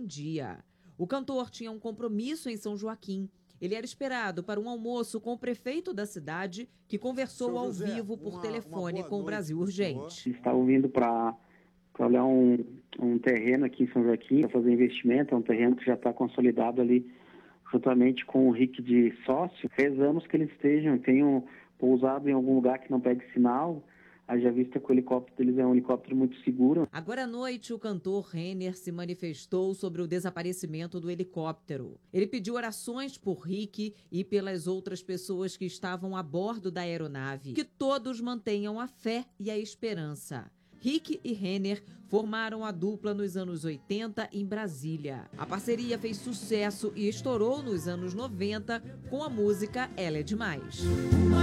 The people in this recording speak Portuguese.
em dia. O cantor tinha um compromisso em São Joaquim. Ele era esperado para um almoço com o prefeito da cidade, que conversou ao vivo por telefone com o Brasil Urgente. Estavam vindo para olhar um terreno aqui em São Joaquim, para fazer investimento. É um terreno que já está consolidado ali, juntamente com o RIC de sócio. Rezamos que eles tenham pousado em algum lugar que não pegue sinal. Haja vista que o helicóptero deles é um helicóptero muito seguro. Agora à noite, o cantor Renner se manifestou sobre o desaparecimento do helicóptero. Ele pediu orações por Rick e pelas outras pessoas que estavam a bordo da aeronave, que todos mantenham a fé e a esperança. Rick e Renner formaram a dupla nos anos 80 em Brasília. A parceria fez sucesso e estourou nos anos 90 com a música Ela é Demais.